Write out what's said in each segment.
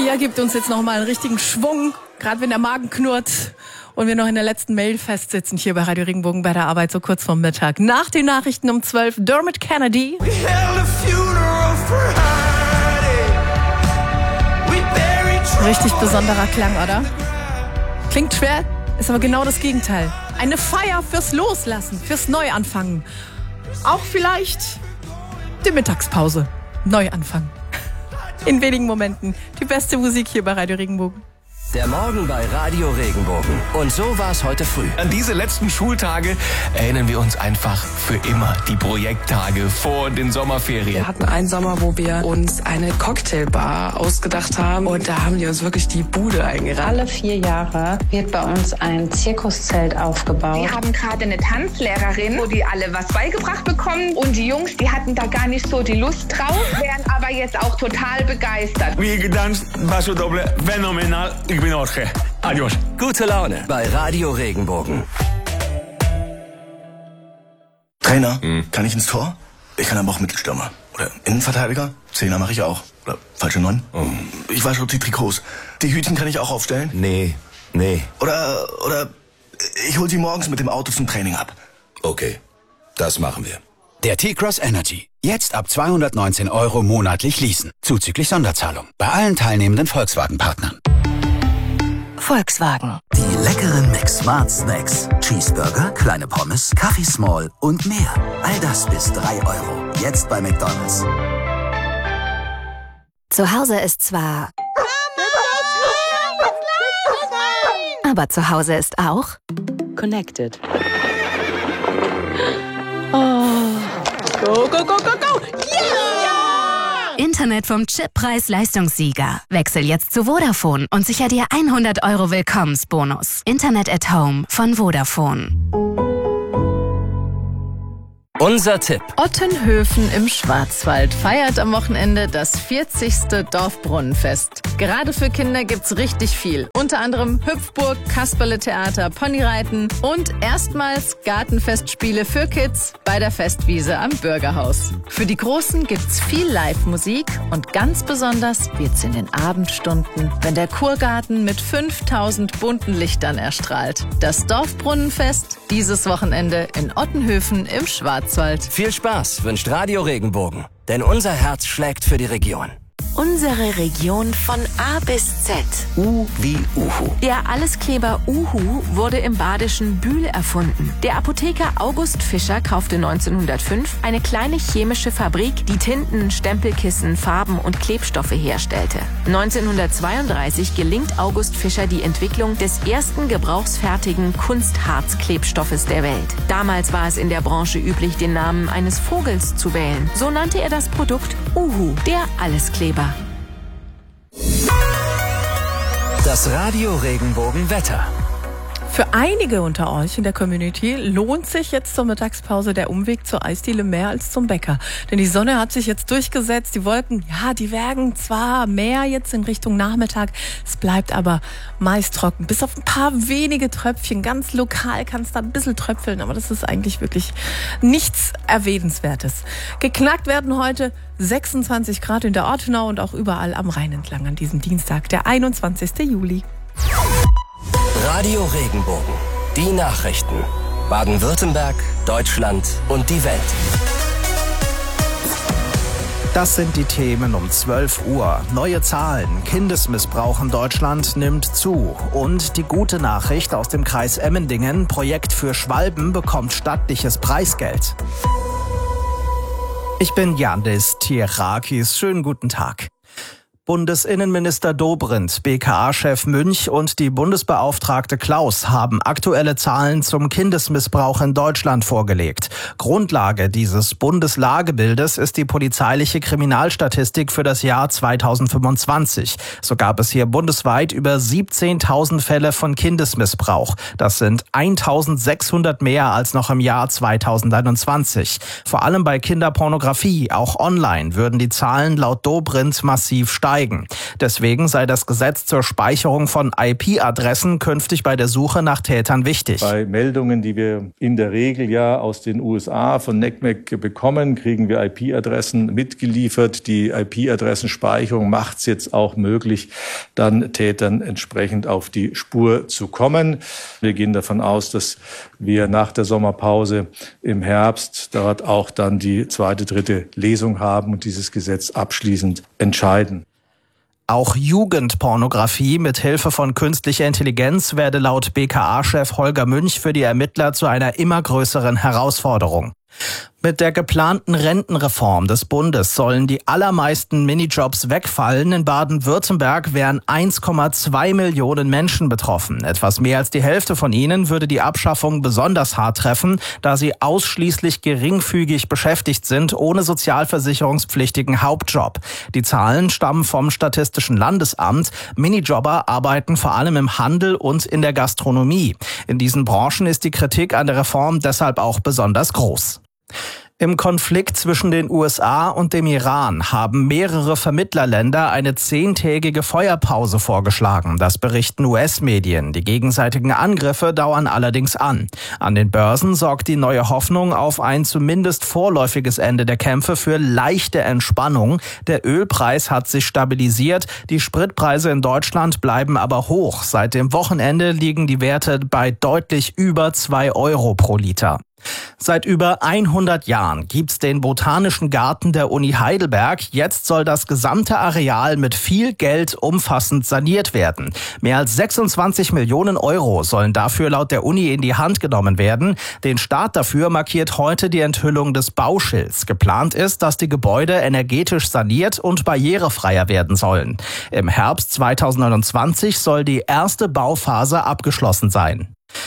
Pia gibt uns jetzt nochmal einen richtigen Schwung, gerade wenn der Magen knurrt und wir noch in der letzten Mail festsitzen hier bei Radio Regenbogen bei der Arbeit, so kurz vorm Mittag. Nach den Nachrichten um 12, Dermot Kennedy. Richtig besonderer Klang, oder? Klingt schwer, ist aber genau das Gegenteil. Eine Feier fürs Loslassen, fürs Neuanfangen. Auch vielleicht die Mittagspause. Neuanfangen. In wenigen Momenten die beste Musik hier bei Radio Regenbogen. Der Morgen bei Radio Regenbogen. Und so war es heute früh. An diese letzten Schultage erinnern wir uns einfach für immer. Die Projekttage vor den Sommerferien. Wir hatten einen Sommer, wo wir uns eine Cocktailbar ausgedacht haben. Und da haben die uns wirklich die Bude eingerannt. Alle 4 Jahre wird bei uns ein Zirkuszelt aufgebaut. Wir haben gerade eine Tanzlehrerin, wo die alle was beigebracht bekommen. Und die Jungs, die hatten da gar nicht so die Lust drauf, wären aber jetzt auch total begeistert. Wie getanzt, Basso Doble, phänomenal. Ich bin Jorge. Adios. Gute Laune bei Radio Regenbogen. Trainer, kann ich ins Tor? Ich kann aber auch Mittelstürmer. Oder Innenverteidiger? Zehner mache ich auch. Oder falsche 9? Ich wasche die Trikots. Die Hütchen kann ich auch aufstellen? Nee. Oder ich hol sie morgens mit dem Auto zum Training ab. Okay, das machen wir. Der T-Cross Energy. Jetzt ab 219 € monatlich leasen. Zuzüglich Sonderzahlung. Bei allen teilnehmenden Volkswagen-Partnern. Volkswagen. Die leckeren Mix-Smart Snacks. Cheeseburger, kleine Pommes, Kaffee Small und mehr. All das bis 3 €. Jetzt bei McDonald's. Zu Hause ist zwar... aber zu Hause ist auch... Connected. Oh. Go, go, go, go, go! Yeah! Internet vom Chip Preis-Leistungssieger. Wechsel jetzt zu Vodafone und sicher dir 100 € Willkommensbonus. Internet at Home von Vodafone. Unser Tipp. Ottenhöfen im Schwarzwald feiert am Wochenende das 40. Dorfbrunnenfest. Gerade für Kinder gibt's richtig viel. Unter anderem Hüpfburg, Kasperle-Theater, Ponyreiten und erstmals Gartenfestspiele für Kids bei der Festwiese am Bürgerhaus. Für die Großen gibt's viel Live-Musik und ganz besonders wird's in den Abendstunden, wenn der Kurgarten mit 5000 bunten Lichtern erstrahlt. Das Dorfbrunnenfest dieses Wochenende in Ottenhöfen im Schwarzwald. Viel Spaß wünscht Radio Regenbogen, denn unser Herz schlägt für die Region. Unsere Region von A bis Z. U wie Uhu. Der Alleskleber Uhu wurde im badischen Bühl erfunden. Der Apotheker August Fischer kaufte 1905 eine kleine chemische Fabrik, die Tinten, Stempelkissen, Farben und Klebstoffe herstellte. 1932 gelingt August Fischer die Entwicklung des ersten gebrauchsfertigen Kunstharzklebstoffes der Welt. Damals war es in der Branche üblich, den Namen eines Vogels zu wählen. So nannte er das Produkt Uhu, der Alleskleber. Das Radio Regenbogen Wetter. Für einige unter euch in der Community lohnt sich jetzt zur Mittagspause der Umweg zur Eisdiele mehr als zum Bäcker. Denn die Sonne hat sich jetzt durchgesetzt. Die Wolken, ja, die werden zwar mehr jetzt in Richtung Nachmittag. Es bleibt aber meist trocken. Bis auf ein paar wenige Tröpfchen. Ganz lokal kann es da ein bisschen tröpfeln. Aber das ist eigentlich wirklich nichts Erwähnenswertes. Geknackt werden heute 26 Grad in der Ortenau und auch überall am Rhein entlang an diesem Dienstag, der 21. Juli. Radio Regenbogen. Die Nachrichten. Baden-Württemberg, Deutschland und die Welt. Das sind die Themen um 12 Uhr. Neue Zahlen. Kindesmissbrauch in Deutschland nimmt zu. Und die gute Nachricht aus dem Kreis Emmendingen. Projekt für Schwalben bekommt stattliches Preisgeld. Ich bin Yandis Tierakis. Schönen guten Tag. Bundesinnenminister Dobrindt, BKA-Chef Münch und die Bundesbeauftragte Klaus haben aktuelle Zahlen zum Kindesmissbrauch in Deutschland vorgelegt. Grundlage dieses Bundeslagebildes ist die polizeiliche Kriminalstatistik für das Jahr 2025. So gab es hier bundesweit über 17.000 Fälle von Kindesmissbrauch. Das sind 1.600 mehr als noch im Jahr 2021. Vor allem bei Kinderpornografie, auch online, würden die Zahlen laut Dobrindt massiv steigen. steigen. Deswegen sei das Gesetz zur Speicherung von IP-Adressen künftig bei der Suche nach Tätern wichtig. Bei Meldungen, die wir in der Regel ja aus den USA von NCMEC bekommen, kriegen wir IP-Adressen mitgeliefert. Die IP-Adressenspeicherung macht es jetzt auch möglich, dann Tätern entsprechend auf die Spur zu kommen. Wir gehen davon aus, dass wir nach der Sommerpause im Herbst dort auch dann die 2., 3. Lesung haben und dieses Gesetz abschließend entscheiden. Auch Jugendpornografie mit Hilfe von künstlicher Intelligenz werde laut BKA-Chef Holger Münch für die Ermittler zu einer immer größeren Herausforderung. Mit der geplanten Rentenreform des Bundes sollen die allermeisten Minijobs wegfallen. In Baden-Württemberg wären 1,2 Millionen Menschen betroffen. Etwas mehr als die Hälfte von ihnen würde die Abschaffung besonders hart treffen, da sie ausschließlich geringfügig beschäftigt sind, ohne sozialversicherungspflichtigen Hauptjob. Die Zahlen stammen vom Statistischen Landesamt. Minijobber arbeiten vor allem im Handel und in der Gastronomie. In diesen Branchen ist die Kritik an der Reform deshalb auch besonders groß. Im Konflikt zwischen den USA und dem Iran haben mehrere Vermittlerländer eine 10-tägige Feuerpause vorgeschlagen. Das berichten US-Medien. Die gegenseitigen Angriffe dauern allerdings an. An den Börsen sorgt die neue Hoffnung auf ein zumindest vorläufiges Ende der Kämpfe für leichte Entspannung. Der Ölpreis hat sich stabilisiert. Die Spritpreise in Deutschland bleiben aber hoch. Seit dem Wochenende liegen die Werte bei deutlich über 2 Euro pro Liter. Seit über 100 Jahren gibt's den Botanischen Garten der Uni Heidelberg. Jetzt soll das gesamte Areal mit viel Geld umfassend saniert werden. Mehr als 26 Millionen Euro sollen dafür laut der Uni in die Hand genommen werden. Den Start dafür markiert heute die Enthüllung des Bauschilds. Geplant ist, dass die Gebäude energetisch saniert und barrierefreier werden sollen. Im Herbst 2029 soll die erste Bauphase abgeschlossen sein.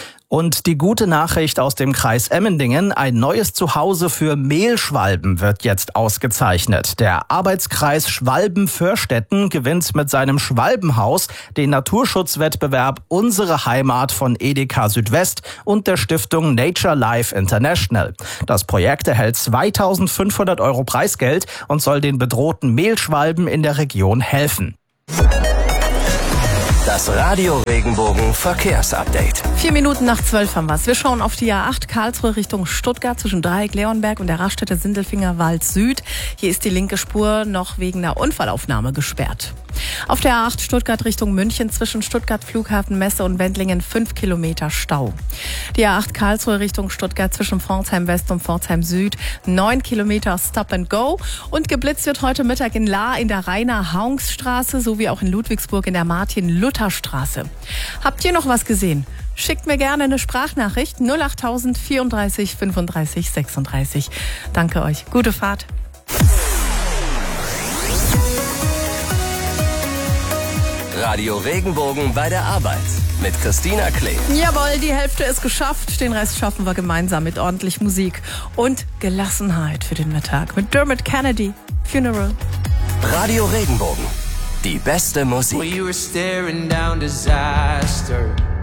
Und die gute Nachricht aus dem Kreis Emmendingen: ein neues Zuhause für Mehlschwalben wird jetzt ausgezeichnet. Der Arbeitskreis Schwalben-Förstetten gewinnt mit seinem Schwalbenhaus den Naturschutzwettbewerb Unsere Heimat von Edeka Südwest und der Stiftung Nature Life International. Das Projekt erhält 2.500 Euro Preisgeld und soll den bedrohten Mehlschwalben in der Region helfen. Das Radio Regenbogen Verkehrsupdate. 4 Minuten nach 12 haben wir's. Wir schauen auf die A8 Karlsruhe Richtung Stuttgart zwischen Dreieck-Leonberg und der Raststätte Sindelfinger-Wald Süd. Hier ist die linke Spur noch wegen einer Unfallaufnahme gesperrt. Auf der A8 Stuttgart Richtung München zwischen Stuttgart Flughafen Messe und Wendlingen 5 Kilometer Stau. Die A8 Karlsruhe Richtung Stuttgart zwischen Pforzheim West und Pforzheim Süd 9 Kilometer Stop and Go. Und geblitzt wird heute Mittag in Lahr in der Rainer-Haunks-Straße sowie auch in Ludwigsburg in der Martin-Luther-Straße. Habt ihr noch was gesehen? Schickt mir gerne eine Sprachnachricht 08000 34 35 36. Danke euch. Gute Fahrt. Radio Regenbogen bei der Arbeit mit Christina Klee. Jawohl, die Hälfte ist geschafft. Den Rest schaffen wir gemeinsam mit ordentlich Musik und Gelassenheit für den Mittag. Mit Dermot Kennedy, Funeral. Radio Regenbogen, die beste Musik. Well, you were staring down disaster.